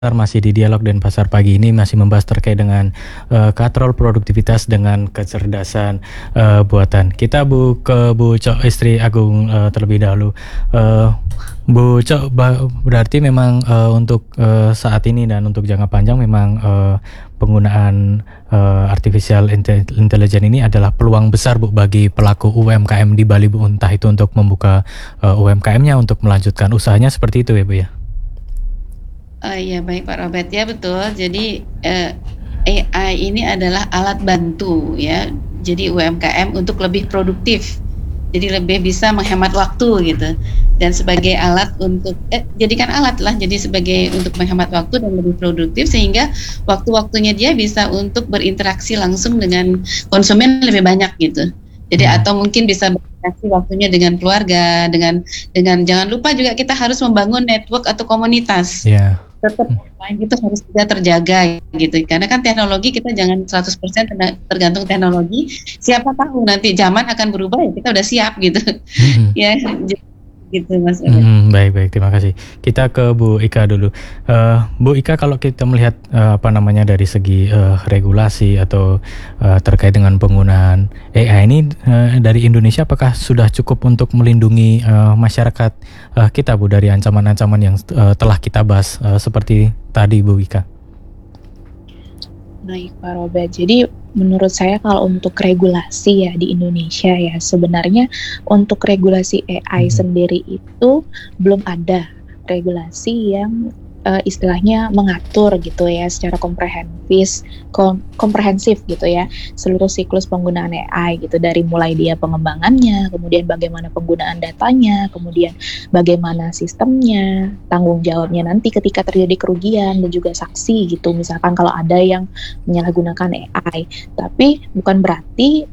Masih di Dialog dan Pasar pagi ini masih membahas terkait dengan katrol produktivitas dengan kecerdasan buatan. Kita ke Bu Cok istri Agung terlebih dahulu. Bu Cok, berarti memang untuk saat ini dan untuk jangka panjang memang penggunaan artificial intelligence ini adalah peluang besar Bu bagi pelaku UMKM di Bali Bu, entah itu untuk membuka UMKM-nya untuk melanjutkan usahanya seperti itu ya Bu ya. Iya baik Pak Robert, ya betul. Jadi AI ini adalah alat bantu ya. Jadi UMKM untuk lebih produktif. Jadi lebih bisa menghemat waktu gitu. Dan sebagai alat untuk jadikan alat lah. Jadi sebagai untuk menghemat waktu dan lebih produktif sehingga waktu-waktunya dia bisa untuk berinteraksi langsung dengan konsumen lebih banyak gitu. Jadi atau mungkin bisa berinteraksi waktunya dengan keluarga, dengan jangan lupa juga kita harus membangun network atau komunitas. Yeah. Tetap online itu harus juga terjaga gitu. Karena kan teknologi kita jangan 100% tergantung teknologi. Siapa tahu nanti zaman akan berubah ya kita udah siap gitu. Ya gitu Mas. Baik, terima kasih. Kita ke Bu Ika dulu. Bu Ika, kalau kita melihat dari segi regulasi atau terkait dengan penggunaan AI ini dari Indonesia, apakah sudah cukup untuk melindungi masyarakat kita Bu dari ancaman-ancaman yang telah kita bahas seperti tadi Bu Ika? Baik Pak Robert, jadi menurut saya kalau untuk regulasi ya di Indonesia ya sebenarnya untuk regulasi AI sendiri itu belum ada regulasi yang istilahnya mengatur gitu ya secara komprehensif gitu ya seluruh siklus penggunaan AI gitu, dari mulai dia pengembangannya, kemudian bagaimana penggunaan datanya, kemudian bagaimana sistemnya, tanggung jawabnya nanti ketika terjadi kerugian dan juga saksi gitu misalkan kalau ada yang menyalahgunakan AI. Tapi bukan berarti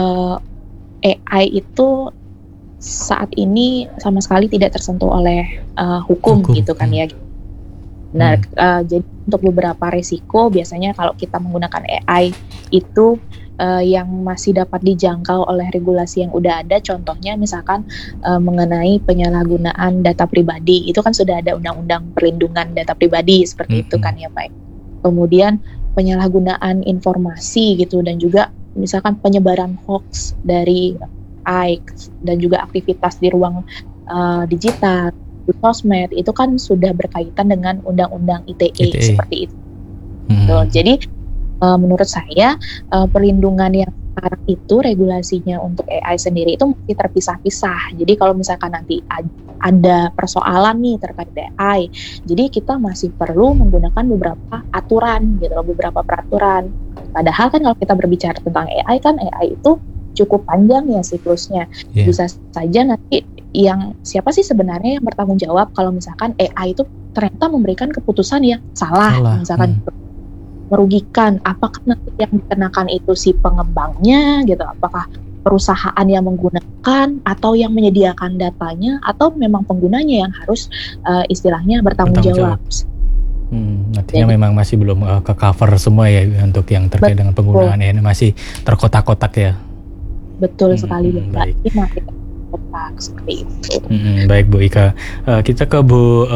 AI itu saat ini sama sekali tidak tersentuh oleh hukum gitu kan ya. Nah, jadi untuk beberapa resiko biasanya kalau kita menggunakan AI itu yang masih dapat dijangkau oleh regulasi yang udah ada, contohnya misalkan mengenai penyalahgunaan data pribadi, itu kan sudah ada undang-undang perlindungan data pribadi seperti itu kan ya Pak. Kemudian penyalahgunaan informasi gitu dan juga misalkan penyebaran hoax dari AI dan juga aktivitas di ruang digital, sosmed itu kan sudah berkaitan dengan undang-undang ITE. Seperti itu. Jadi menurut saya perlindungan yang sekarang itu regulasinya untuk AI sendiri itu masih terpisah-pisah. Jadi kalau misalkan nanti ada persoalan nih terkait AI, jadi kita masih perlu menggunakan beberapa aturan gitu, beberapa peraturan. Padahal kan kalau kita berbicara tentang AI kan AI itu cukup panjang ya siklusnya. Bisa saja nanti yang siapa sih sebenarnya yang bertanggung jawab kalau misalkan AI itu ternyata memberikan keputusan yang salah. Misalkan merugikan, apakah nanti yang dikenakan itu si pengembangnya gitu, apakah perusahaan yang menggunakan atau yang menyediakan datanya atau memang penggunanya yang harus istilahnya bertanggung jawab. Artinya memang masih belum ke cover semua ya untuk yang terkait dengan penggunaan ini, masih terkotak-kotak ya. Betul sekali Bapak. Ini masih terkotak seperti itu. Baik Bu Ika, kita ke Bu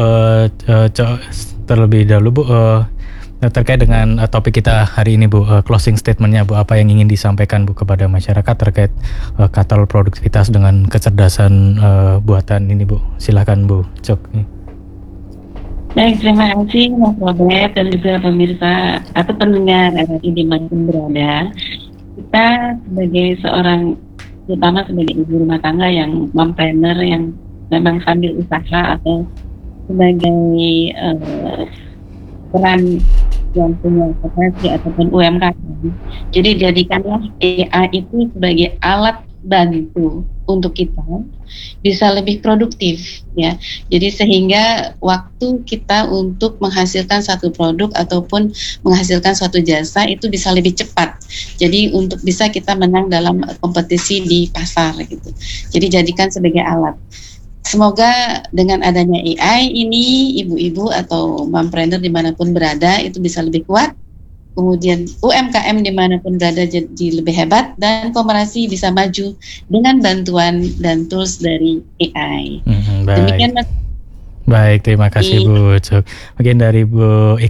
terlebih dahulu Bu, terkait dengan topik kita hari ini Bu, closing statementnya Bu, apa yang ingin disampaikan Bu kepada masyarakat terkait katalog produktivitas dengan kecerdasan buatan ini Bu, silakan Bu Cok. Baik, terima kasih Mas Robert dan juga pemirsa atau pendengar RRI dimanapun berada. Kita sebagai seorang, terutama sebagai ibu rumah tangga yang mompreneur yang memang sambil usaha atau sebagai peran yang punya potensi ataupun UMKM. Jadi jadikanlah AI itu sebagai alat bantu untuk kita bisa lebih produktif ya. Jadi sehingga waktu kita untuk menghasilkan satu produk ataupun menghasilkan suatu jasa itu bisa lebih cepat. Jadi untuk bisa kita menang dalam kompetisi di pasar gitu. Jadi jadikan sebagai alat. Semoga dengan adanya AI ini ibu-ibu atau mompreneur dimanapun berada itu bisa lebih kuat. Kemudian UMKM dimanapun berada jadi lebih hebat dan komerasi bisa maju dengan bantuan dan tools dari AI. Demikian Mas. Baik, terima kasih Bu Ucok. Mungkin dari Bu